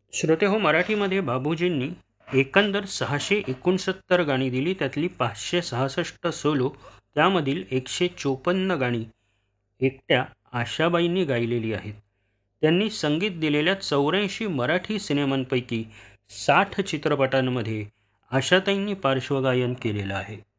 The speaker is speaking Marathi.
श्रोतेहो, मराठीमध्ये बाबूजींनी एकंदर 669 गाणी दिली. त्यातली 566 सोलो, त्यामधील 154 गाणी एकट्या आशाबाईंनी गायलेली आहेत. त्यांनी संगीत दिलेल्या 84 मराठी सिनेमांपैकी 60 चित्रपटांमध्ये आशाताईंनी पार्श्वगायन केलेलं आहे.